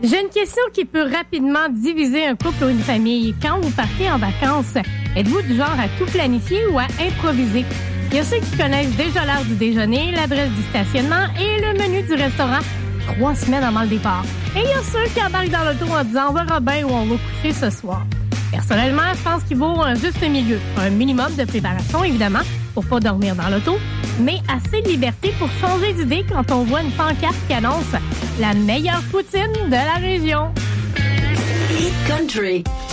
J'ai une question qui peut rapidement diviser un couple ou une famille. Quand vous partez en vacances, êtes-vous du genre à tout planifier ou à improviser? Il y a ceux qui connaissent déjà l'heure du déjeuner, l'adresse du stationnement et le menu du restaurant 3 semaines avant le départ. Et il y a ceux qui embarquent dans l'auto en disant « On verra bien où on va coucher ce soir ». Personnellement, je pense qu'il vaut un juste milieu. Un minimum de préparation, évidemment, pour pas dormir dans l'auto, mais assez de liberté pour changer d'idée quand on voit une pancarte qui annonce la meilleure poutine de la région. Hit Country.